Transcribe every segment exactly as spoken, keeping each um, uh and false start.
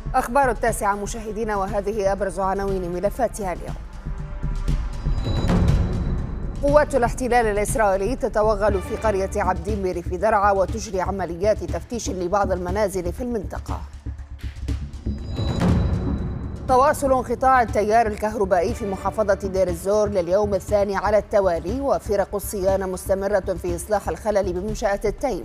أخبار التاسعة مشاهدينا، وهذه أبرز عناوين ملفاتها اليوم. قوات الاحتلال الإسرائيلي تتوغل في قرية عبدين بريف درعا وتجري عمليات تفتيش لبعض المنازل في المنطقة. تواصل انقطاع التيار الكهربائي في محافظة دير الزور لليوم الثاني على التوالي، وفرق الصيانة مستمرة في إصلاح الخلل بمنشأة التيم.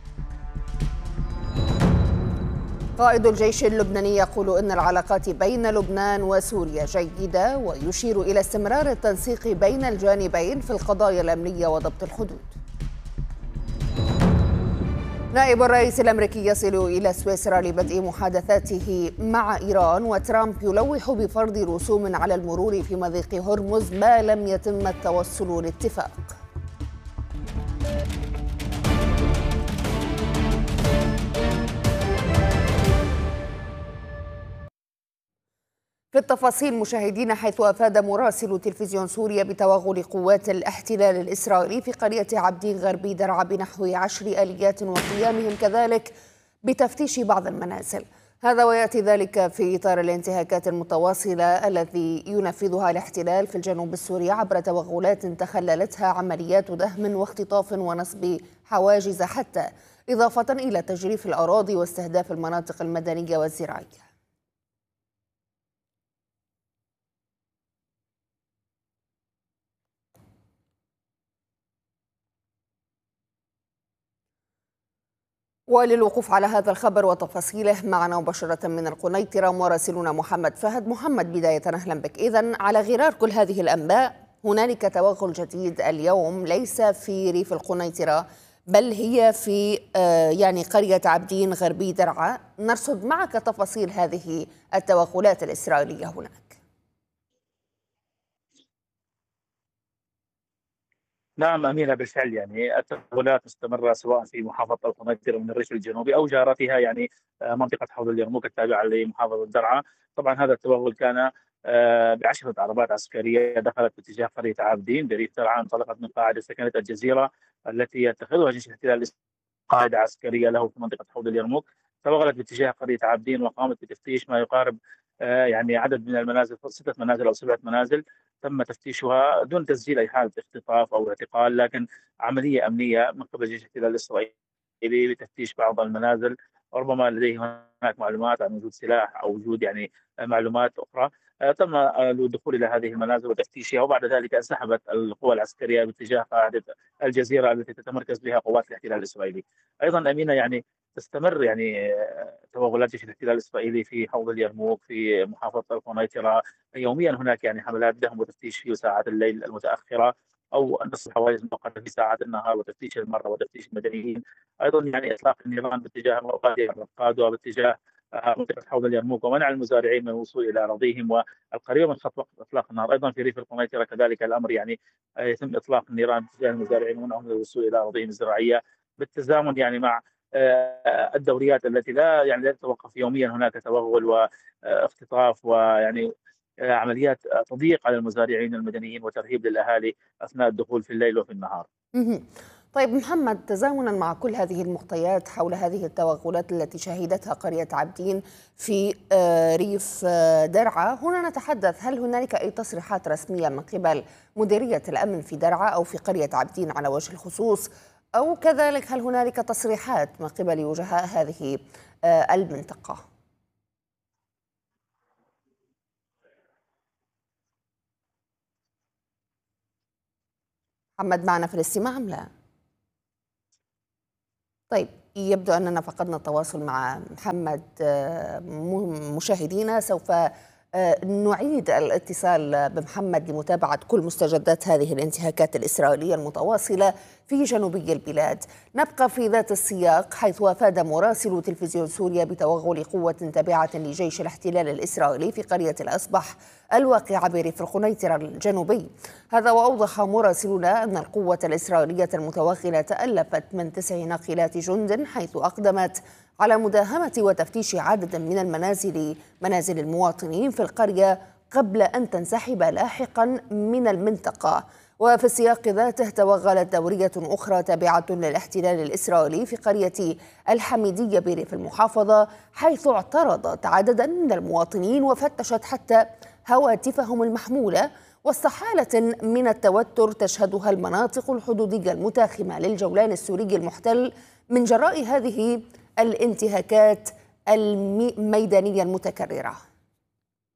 قائد الجيش اللبناني يقول إن العلاقات بين لبنان وسوريا جيدة، ويشير إلى استمرار التنسيق بين الجانبين في القضايا الأمنية وضبط الحدود. نائب الرئيس الأمريكي يصل إلى سويسرا لبدء محادثاته مع إيران، وترامب يلوح بفرض رسوم على المرور في مضيق هرمز ما لم يتم التوصل لاتفاق. في التفاصيل مشاهدين، حيث أفاد مراسل تلفزيون سوريا بتوغل قوات الاحتلال الإسرائيلي في قرية عبدين غربي درعا بنحو عشر آليات، وقيامهم كذلك بتفتيش بعض المنازل. هذا ويأتي ذلك في إطار الانتهاكات المتواصلة التي ينفذها الاحتلال في الجنوب السوري عبر توغلات تخللتها عمليات دهم واختطاف ونصب حواجز حتى، إضافة إلى تجريف الأراضي واستهداف المناطق المدنية والزراعية. وللوقوف على هذا الخبر وتفاصيله معنا مباشرة من القنيطرة مراسلنا محمد فهد. محمد، بداية أهلا بك. إذن على غرار كل هذه الأنباء، هنالك توغل جديد اليوم ليس في ريف القنيطرة بل هي في آه يعني قرية عبدين غربي درعا. نرصد معك تفاصيل هذه التوغلات الإسرائيلية هناك. نعم أمينة، بالفعل يعني التوغلات مستمرة سواء في محافظة القنيطرة من الريف الجنوبي أو جارتها، يعني آه، منطقة حوض اليرموك التابعة لمحافظة درعا. طبعا هذا التوغل كان آه، بعشرة عربات عسكرية دخلت باتجاه قرية عابدين بريف درعا، انطلقت من قاعدة سكنة الجزيرة التي يتخذها جيش الاحتلال قاعدة عسكرية له في منطقة حوض اليرموك. توغلت باتجاه قرية عابدين وقامت بتفتيش ما يقارب آه، يعني عدد من المنازل، ستة منازل أو سبعة منازل تم تفتيشها دون تسجيل أي حالة اختطاف أو اعتقال، لكن عملية أمنية من قبل جيش الاحتلال الإسرائيلي لتفتيش بعض المنازل. ربما لديه هناك معلومات عن وجود سلاح أو وجود يعني معلومات أخرى. آه، تم آه، الدخول إلى هذه المنازل وتفتيشها، وبعد ذلك انسحبت القوى العسكرية باتجاه قاعدة الجزيرة التي تتمركز بها قوات الاحتلال الإسرائيلي. أيضا أمينة، يعني تستمر يعني آه، توغلات جيش الاحتلال الإسرائيلي في حوض اليرموك في محافظة القنيطرة. يوميا هناك يعني حملات دهم وتفتيش في ساعات الليل المتأخرة أو نصف الحوادث المؤقتة في ساعات النهار، وتفتيش المرة وتفتيش المدنيين. أيضا يعني إطلاق النيران باتجاه موقع الرقاد وباتجاه آه، منطقة حوض اليرموك، ومنع المزارعين من الوصول إلى أراضيهم والقريبة من خط وقت إطلاق النار. أيضا في ريف القنيطرة كذلك الأمر، يعني آه، يتم إطلاق النيران باتجاه المزارعين ومنعهم من الوصول إلى أراضيهم الزراعية بالتزامن يعني مع آه، الدوريات التي لا يعني لا تتوقف. يوميا هناك توغل واختطاف ويعني آه، عمليات تضييق على المزارعين المدنيين وترهيب للأهالي أثناء الدخول في الليل وفي النهار. مهم. طيب محمد، تزامنا مع كل هذه المعطيات حول هذه التوغلات التي شهدتها قرية عابدين في آه، ريف آه، درعا، هنا نتحدث، هل هنالك أي تصريحات رسمية من قبل مديرية الأمن في درعا أو في قرية عابدين على وجه الخصوص، أو كذلك هل هنالك تصريحات من قبل وجهاء هذه آه، المنطقة؟ محمد، معنا في الاستماع أم لا؟ طيب، يبدو أننا فقدنا التواصل مع محمد. آه، م- مشاهدينا، سوف آه، نعيد الاتصال بمحمد لمتابعة كل مستجدات هذه الانتهاكات الإسرائيلية المتواصلة في جنوبي البلاد. نبقى في ذات السياق، حيث أفاد مراسل تلفزيون سوريا بتوغل قوة تابعة لجيش الاحتلال الإسرائيلي في قرية الأصبح الواقعة بريف القنيطرة الجنوبي. هذا وأوضح مراسلنا أن القوة الإسرائيلية المتوغلة تألفت من تسع ناقلات جند، حيث أقدمت على مداهمة وتفتيش عدد من المنازل منازل المواطنين في القرية قبل أن تنسحب لاحقا من المنطقة. وفي السياق ذاته توغلت دورية أخرى تابعة للاحتلال الإسرائيلي في قرية الحميدية بريف المحافظة، حيث اعترضت عددا من المواطنين وفتشت حتى هواتفهم المحمولة، وسط حالة من التوتر تشهدها المناطق الحدودية المتاخمة للجولان السوري المحتل من جراء هذه الانتهاكات الميدانية المتكررة.